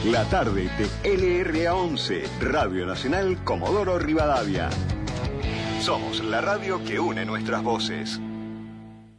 La tarde de LRA11, Radio Nacional Comodoro Rivadavia. Somos la radio que une nuestras voces.